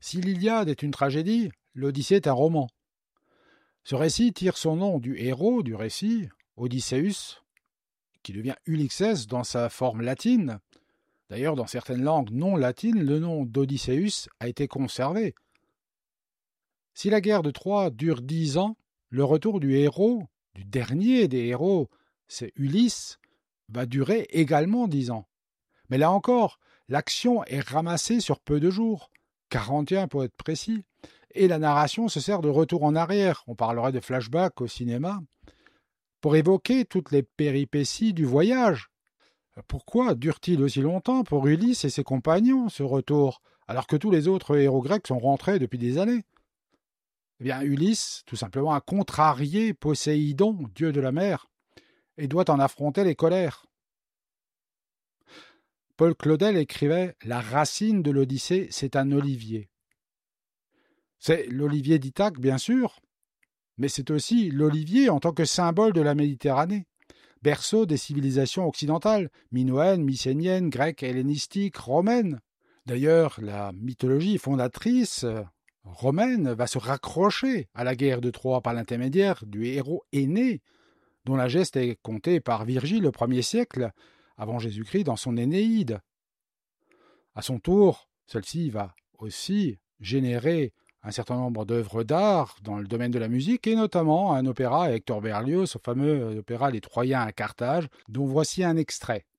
Si l'Iliade est une tragédie, l'Odyssée est un roman. Ce récit tire son nom du héros du récit, Odysseus, qui devient Ulysses dans sa forme latine. D'ailleurs, dans certaines langues non latines, le nom d'Odysseus a été conservé. Si la guerre de Troie dure 10 ans, le retour du héros, du dernier des héros, c'est Ulysse, va durer également 10 ans. Mais là encore, l'action est ramassée sur peu de jours, 41 pour être précis, et la narration se sert de retour en arrière, on parlerait de flashback au cinéma, pour évoquer toutes les péripéties du voyage. Pourquoi dure-t-il aussi longtemps pour Ulysse et ses compagnons, ce retour, alors que tous les autres héros grecs sont rentrés depuis des années? Eh bien, Ulysse, tout simplement, a contrarié Poséidon, dieu de la mer, et doit en affronter les colères. Paul Claudel écrivait « La racine de l'Odyssée, c'est un olivier ». C'est l'olivier d'Ithaque, bien sûr, mais c'est aussi l'olivier en tant que symbole de la Méditerranée, berceau des civilisations occidentales, minoennes, mycéniennes, grecques, hellénistiques, romaines. D'ailleurs, la mythologie fondatrice romaine va se raccrocher à la guerre de Troie par l'intermédiaire du héros Énée, dont la geste est contée par Virgile au 1er siècle avant Jésus-Christ dans son Énéide. À son tour, celle-ci va aussi générer un certain nombre d'œuvres d'art dans le domaine de la musique, et notamment un opéra avec Hector Berlioz, ce fameux opéra Les Troyens à Carthage, dont voici un extrait.